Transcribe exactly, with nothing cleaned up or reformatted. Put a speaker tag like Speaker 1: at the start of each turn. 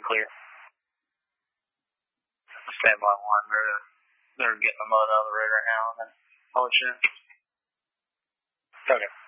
Speaker 1: clear. Stand by one. They're, they're getting the mud out of the rig right now, and then I'll let you in. Okay.